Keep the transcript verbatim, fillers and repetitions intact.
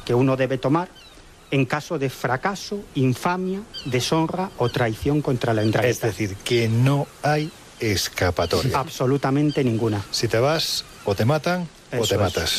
que uno debe tomar en caso de fracaso, infamia, deshonra o traición contra la entrega. Es decir, que no hay escapatoria. Absolutamente ninguna. Si te vas, o te matan Eso o te matas. Es.